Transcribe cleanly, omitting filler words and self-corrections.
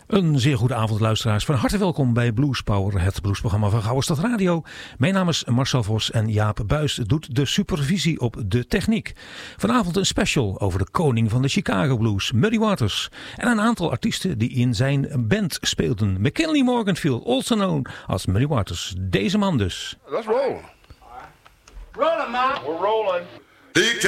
Een zeer goede avond, luisteraars. Van harte welkom bij Blues Power, het bluesprogramma van Gouden Stad Radio. Mijn naam is Marcel Vos en Jaap Buys doet de supervisie op de techniek. Vanavond een special over de koning van de Chicago Blues, Muddy Waters. En een aantal artiesten die in zijn band speelden. McKinley Morganfield, also known als Muddy Waters. Deze man dus. Let's roll. Rolling, man. We're rolling.